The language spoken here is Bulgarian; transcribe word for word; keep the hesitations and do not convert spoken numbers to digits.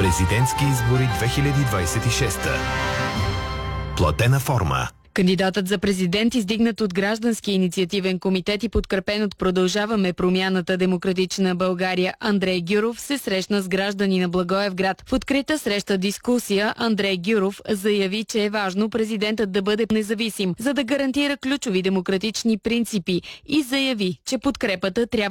Президентски избори две хиляди двадесет и шеста. Платена форма. Кандидатът за президент, издигнат от Граждански инициативен комитет и подкрепен от Продължаваме промяната Демократична България Андрей Гюров, се срещна с граждани на Благоевград. В открита среща дискусия Андрей Гюров заяви, че е важно президентът да бъде независим, за да гарантира ключови демократични принципи, и заяви, че подкрепата трябва